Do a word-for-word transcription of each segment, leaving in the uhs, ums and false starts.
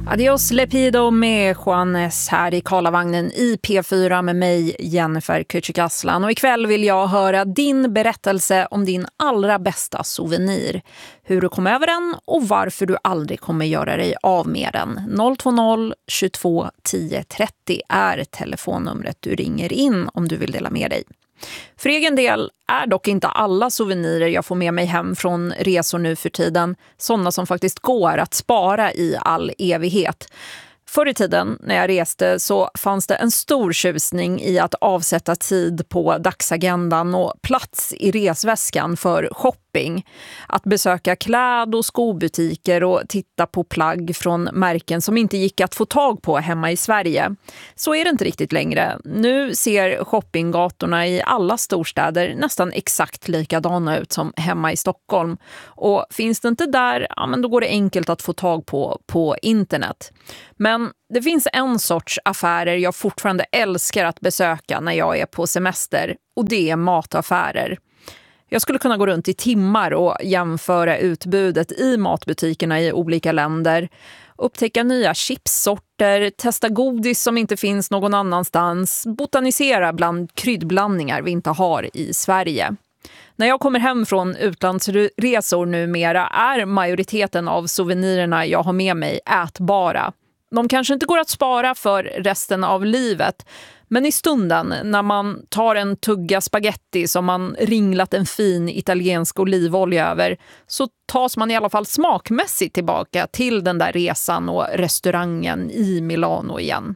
Adios Lepido med Juanes här i Karlavagnen i P fyra med mig, Jennifer Kücükaslan. Och ikväll vill jag höra din berättelse om din allra bästa souvenir. Hur du kom över den och varför du aldrig kommer göra dig av med den. noll två noll tjugotvå tio trettio är telefonnumret du ringer in om du vill dela med dig. För egen del är dock inte alla souvenirer jag får med mig hem från resor nu för tiden sådana som faktiskt går att spara i all evighet. Förr i tiden när jag reste så fanns det en stor tjusning i att avsätta tid på dagsagendan och plats i resväskan för shopping. Att besöka kläd- och skobutiker och titta på plagg från märken som inte gick att få tag på hemma i Sverige. Så är det inte riktigt längre. Nu ser shoppinggatorna i alla storstäder nästan exakt likadana ut som hemma i Stockholm. Och finns det inte där, ja, men då går det enkelt att få tag på på internet. Men det finns en sorts affärer jag fortfarande älskar att besöka när jag är på semester, och det är mataffärer. Jag skulle kunna gå runt i timmar och jämföra utbudet i matbutikerna i olika länder, upptäcka nya chipssorter, testa godis som inte finns någon annanstans, botanisera bland kryddblandningar vi inte har i Sverige. När jag kommer hem från utlandsresor numera är majoriteten av souvenirerna jag har med mig ätbara. De kanske inte går att spara för resten av livet, men i stunden när man tar en tugga spaghetti som man ringlat en fin italiensk olivolja över, så tas man i alla fall smakmässigt tillbaka till den där resan och restaurangen i Milano igen.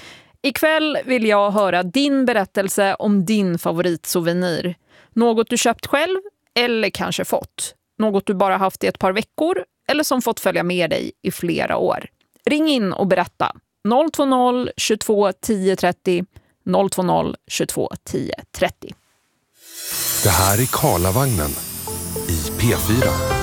Ikväll vill jag höra din berättelse om din favoritsouvenir. Något du köpt själv eller kanske fått. Något du bara haft i ett par veckor eller som fått följa med dig i flera år. Ring in och berätta. noll två noll tjugotvå tio trettio noll två noll tjugotvå tio trettio. Det här är Karlavagnen i P fyra.